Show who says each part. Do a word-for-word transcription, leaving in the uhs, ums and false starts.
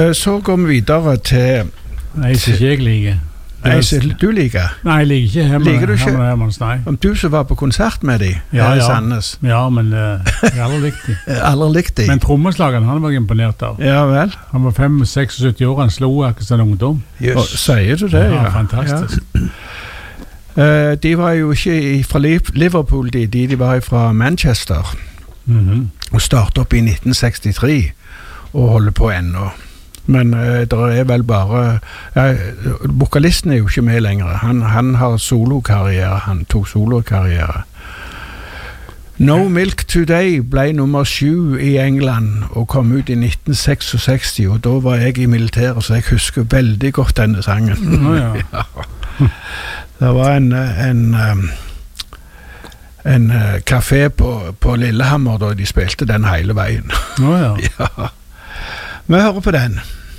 Speaker 1: Så går vi videre til...
Speaker 2: Nei, som ikke jeg liker.
Speaker 1: Nei, som du liker?
Speaker 2: Nei, jeg liker ikke Herman,
Speaker 1: liker du ikke?
Speaker 2: Herman Hermans, nei.
Speaker 1: Om du som var på konsert med dem,
Speaker 2: ja,
Speaker 1: her i
Speaker 2: ja.
Speaker 1: Sandnes.
Speaker 2: Ja, men uh, jeg har aldri likt dem.
Speaker 1: Aldri likt dem?
Speaker 2: Men trommeslageren, han var jeg imponert av.
Speaker 1: Ja, vel.
Speaker 2: Han var fem seksogsytti år, han slo akkurat som ungdom.
Speaker 1: Yes. Og, sier du det, ja?
Speaker 2: Ja, fantastisk.
Speaker 1: Ja. Uh, de var jo ikke fra Liverpool, de, de, de var fra Manchester.
Speaker 2: Mm-hmm.
Speaker 1: Og startet opp i nitten sekstitre og holder på ennå. Men uh, det er vel bare uh, vokalisten er jo ikke med lenger. Han, han har solokarriere, han tok solokarriere. No Milk Today ble nummer sju i England og kom ut i nitten seksogseksti, og da var jeg i militæret, så jeg husker veldig godt denne sangen.
Speaker 2: Mm, ja.
Speaker 1: Ja. Det var en en, um, en uh, kafé på, på Lillehammer da de spilte den hele veien.
Speaker 2: Oh, ja.
Speaker 1: Ja. Vi hører på den.